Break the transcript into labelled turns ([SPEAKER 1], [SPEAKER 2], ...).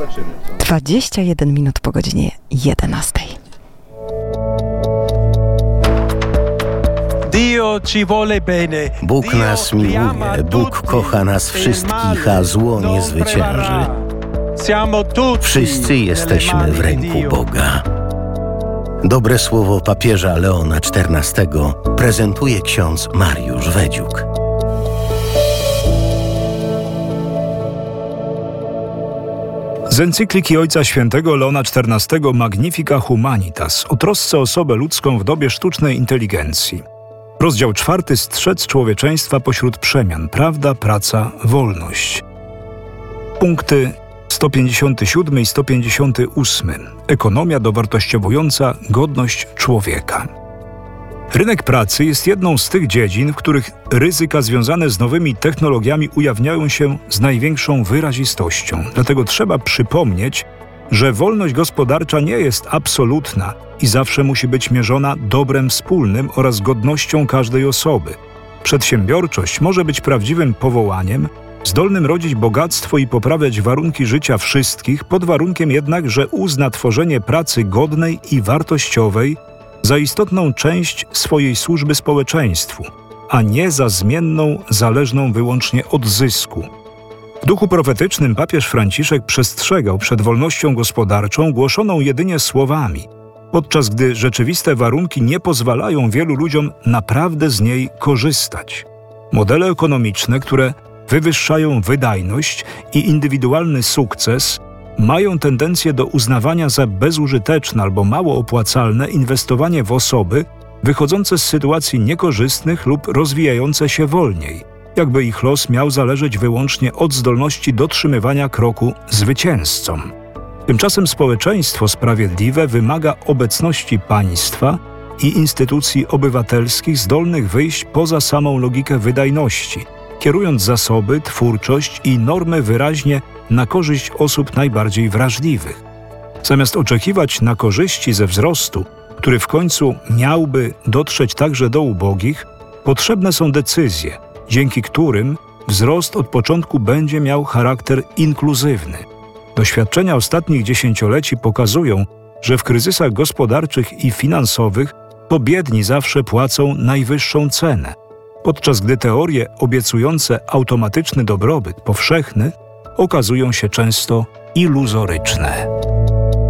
[SPEAKER 1] Zobaczymy, co?
[SPEAKER 2] 21 minut po godzinie 11.
[SPEAKER 3] Bóg nas miłuje, Bóg kocha nas wszystkich, a zło nie zwycięży. Wszyscy jesteśmy w ręku Boga. Dobre słowo papieża Leona XIV prezentuje ksiądz Mariusz Wedziuk.
[SPEAKER 4] Z encykliki Ojca Świętego Leona XIV Magnifica Humanitas o trosce o osobę ludzką w dobie sztucznej inteligencji. Rozdział 4. Strzec człowieczeństwa pośród przemian. Prawda, praca, wolność. Punkty 157 i 158. Ekonomia dowartościowująca godność człowieka. Rynek pracy jest jedną z tych dziedzin, w których ryzyka związane z nowymi technologiami ujawniają się z największą wyrazistością. Dlatego trzeba przypomnieć, że wolność gospodarcza nie jest absolutna i zawsze musi być mierzona dobrem wspólnym oraz godnością każdej osoby. Przedsiębiorczość może być prawdziwym powołaniem, zdolnym rodzić bogactwo i poprawiać warunki życia wszystkich, pod warunkiem jednak, że uzna tworzenie pracy godnej i wartościowej za istotną część swojej służby społeczeństwu, a nie za zmienną, zależną wyłącznie od zysku. W duchu profetycznym papież Franciszek przestrzegał przed wolnością gospodarczą głoszoną jedynie słowami, podczas gdy rzeczywiste warunki nie pozwalają wielu ludziom naprawdę z niej korzystać. Modele ekonomiczne, które wywyższają wydajność i indywidualny sukces, mają tendencję do uznawania za bezużyteczne albo mało opłacalne inwestowanie w osoby wychodzące z sytuacji niekorzystnych lub rozwijające się wolniej, jakby ich los miał zależeć wyłącznie od zdolności dotrzymywania kroku zwycięzcom. Tymczasem społeczeństwo sprawiedliwe wymaga obecności państwa i instytucji obywatelskich zdolnych wyjść poza samą logikę wydajności, kierując zasoby, twórczość i normy wyraźnie na korzyść osób najbardziej wrażliwych. Zamiast oczekiwać na korzyści ze wzrostu, który w końcu miałby dotrzeć także do ubogich, potrzebne są decyzje, dzięki którym wzrost od początku będzie miał charakter inkluzywny. Doświadczenia ostatnich dziesięcioleci pokazują, że w kryzysach gospodarczych i finansowych to biedni zawsze płacą najwyższą cenę, podczas gdy teorie obiecujące automatyczny dobrobyt powszechny okazują się często iluzoryczne.